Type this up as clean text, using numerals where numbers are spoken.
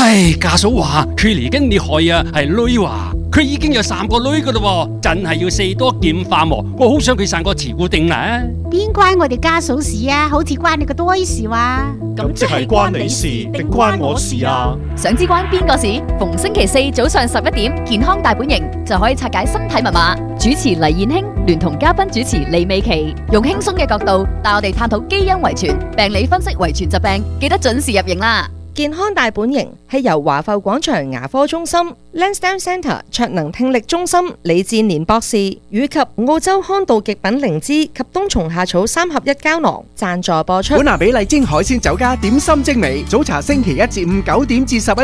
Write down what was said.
唉，家嫂話佢嚟緊你害啊，係女話佢已經有3個女噶啦，真係要四多劍化喎。我好想佢生個慈姑定啦。 邊關我哋家嫂事啊？好似關你個堆事話。 咁即係關你事定關我事啊？ 想知關邊個事？逢星期4早上11點，健康大本營就可以拆解身體密碼。主持黎燕卿聯同嘉賓主持李美琪，用輕鬆嘅角度帶我哋探討基因遺傳、病理分析遺傳疾病，記得準時入營啦！ 健康大本營係由華埠廣場牙科中心、Lansdowne Centre 卓能聽力中心李志年博士以及澳洲康道極品靈芝及冬蟲夏草3合1膠囊贊助播出。 本拿比麗晶海鮮酒家點心精美，早茶星期1至5 9點至11